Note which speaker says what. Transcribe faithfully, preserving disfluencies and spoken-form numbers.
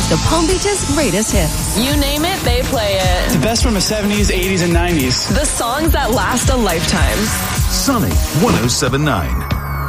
Speaker 1: the Palm Beach's greatest hits.
Speaker 2: You name it, they play it.
Speaker 3: The best from the seventies, eighties, and nineties.
Speaker 2: The songs that last a lifetime.
Speaker 4: Sunny one oh seven point nine.